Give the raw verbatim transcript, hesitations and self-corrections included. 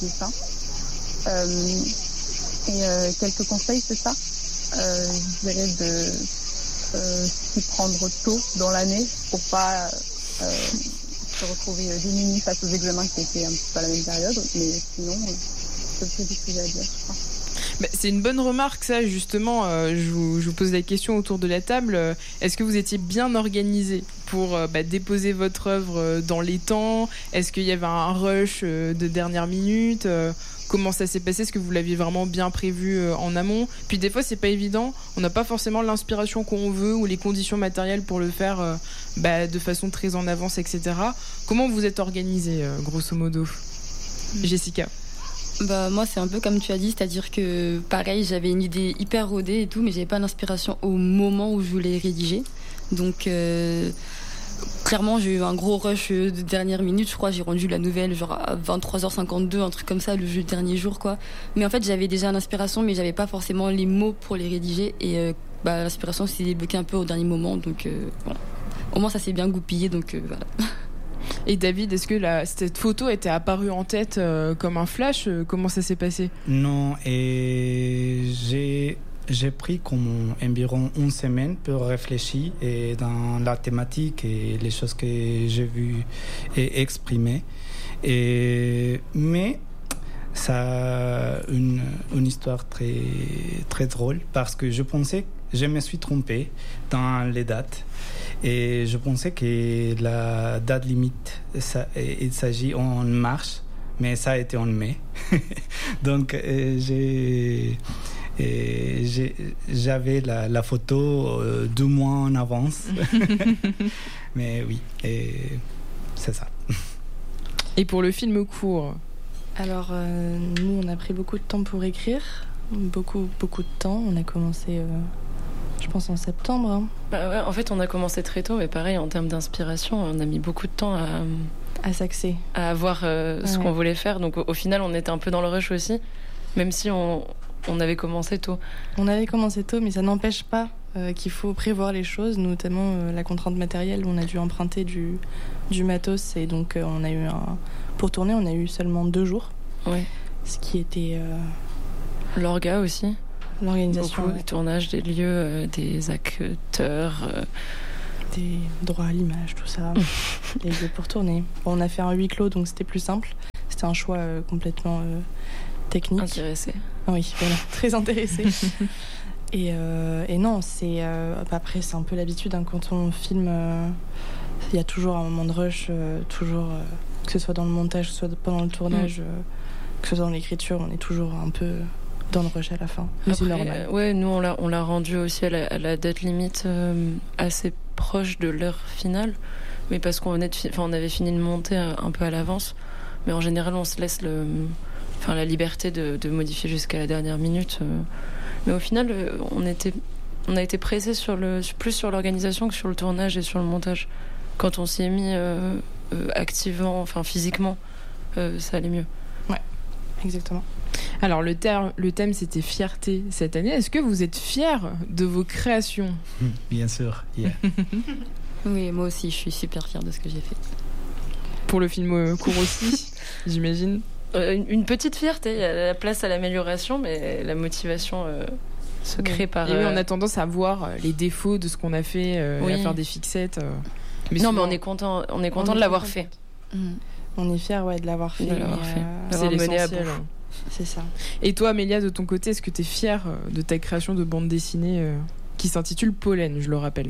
de ça. Euh, et euh, quelques conseils, c'est ça. Euh, je dirais de euh, s'y prendre tôt dans l'année pour pas euh, se retrouver démuni face aux examens qui étaient un petit peu à la même période. Mais sinon, euh, c'est tout ce que j'ai à dire, je crois. Bah, c'est une bonne remarque, ça, justement. Euh, je, vous, je vous pose la question autour de la table. Euh, est-ce que vous étiez bien organisé pour euh, bah, déposer votre œuvre euh, dans les temps ? Est-ce qu'il y avait un rush euh, de dernière minute ? euh, Comment ça s'est passé ? Est-ce que vous l'aviez vraiment bien prévu euh, en amont ? Puis des fois, c'est pas évident. On n'a pas forcément l'inspiration qu'on veut ou les conditions matérielles pour le faire euh, bah, de façon très en avance, et cetera. Comment vous êtes organisé, euh, grosso modo ? mmh. Jessica ? Bah, moi, c'est un peu comme tu as dit, c'est-à-dire que pareil, j'avais une idée hyper rodée et tout, mais j'avais pas d'inspiration au moment où je voulais rédiger. Donc, euh, clairement, j'ai eu un gros rush de dernière minute. Je crois j'ai rendu la nouvelle genre à vingt-trois heures cinquante-deux, un truc comme ça, le jeu dernier jour, quoi. Mais en fait, j'avais déjà l'inspiration, mais j'avais pas forcément les mots pour les rédiger. Et euh, bah, l'inspiration s'est débloquée un peu au dernier moment. Donc, euh, bon. Au moins, ça s'est bien goupillé, donc euh, voilà. Et David, est-ce que la, cette photo était apparue en tête euh, comme un flash ? Comment ça s'est passé ? Non, et j'ai, j'ai pris comme environ une semaine pour réfléchir et dans la thématique et les choses que j'ai vues et exprimées. Et, mais ça a une, une histoire très, très drôle parce que je pensais, je me suis trompé dans les dates. Et je pensais que la date limite, ça, il s'agit en mars, mais ça a été en mai. Donc, euh, j'ai, euh, j'ai, j'avais la, la photo euh, deux mois en avance. Mais oui, et c'est ça. Et pour le film court ? Alors, euh, nous, on a pris beaucoup de temps pour écrire. Beaucoup, beaucoup de temps. On a commencé... Euh... Je pense en septembre. Hein. Bah ouais, en fait, on a commencé très tôt, mais pareil, en termes d'inspiration, on a mis beaucoup de temps à, à s'axer, à avoir euh, ce ouais. qu'on voulait faire. Donc, au, au final, on était un peu dans le rush aussi, même si on, on avait commencé tôt. On avait commencé tôt, mais ça n'empêche pas euh, qu'il faut prévoir les choses, notamment euh, la contrainte matérielle. On a dû emprunter du, du matos, et donc euh, on a eu un... pour tourner, on a eu seulement deux jours. Ouais. Ce qui était... Euh... L'orga aussi. L'organisation, beaucoup, ouais. des tournages, des lieux, euh, des acteurs, euh... des droits à l'image, tout ça, les lieux pour tourner. Bon, on a fait un huis clos, donc c'était plus simple. C'était un choix euh, complètement euh, technique. Intéressé. Ah oui, voilà, très intéressé. et, euh, et non, c'est euh, après c'est un peu l'habitude hein, quand on filme. Il euh, y a toujours un moment de rush, euh, toujours euh, que ce soit dans le montage, que ce soit pendant le tournage, mm. euh, que ce soit dans l'écriture, on est toujours un peu dans le rush à la fin. Mais Après, c'est normal. Euh, ouais, nous on l'a, on l'a rendu aussi à la, à la date limite euh, assez proche de l'heure finale, mais parce qu'on venait de fi- enfin, on avait fini de monter un peu à l'avance. Mais en général, on se laisse le, enfin, la liberté de, de modifier jusqu'à la dernière minute. Euh. Mais au final, on était, on a été pressés sur le, plus sur l'organisation que sur le tournage et sur le montage. Quand on s'y est mis euh, euh, activement, enfin physiquement, euh, ça allait mieux. Ouais, exactement. Alors le, ter- le thème c'était fierté cette année. Est-ce que vous êtes fiers de vos créations ? Bien sûr, yeah. Oui, moi aussi je suis super fière de ce que j'ai fait. Pour le film court aussi, j'imagine. Euh, une, une petite fierté, il y a la place à l'amélioration, mais la motivation euh, se crée oui. par... Et euh... oui, on a tendance à voir les défauts de ce qu'on a fait, euh, oui. à faire des fixettes. Euh. Mais non, souvent... mais on est content, on est content on de est l'avoir content. fait. Mmh. On est fiers ouais, de l'avoir fait. De l'avoir mais, fait. Euh... C'est l'essentiel. Hein. C'est ça. Et toi, Amélia, de ton côté, est-ce que tu es fière de ta création de bande dessinée euh, qui s'intitule Pollen, je le rappelle ?